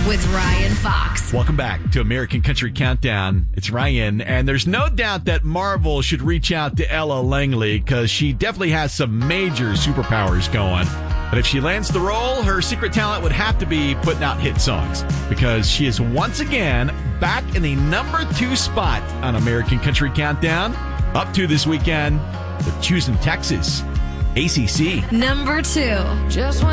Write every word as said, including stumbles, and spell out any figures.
with Ryan Fox. Welcome back to American Country Countdown. It's Ryan, and there's no doubt that Marvel should reach out to Ella Langley because she definitely has some major superpowers going. But if she lands the role, her secret talent would have to be putting out hit songs because she is once again back in the number two spot on American Country Countdown. Up to this weekend with Choosing Texas, A C C. Number two. Just when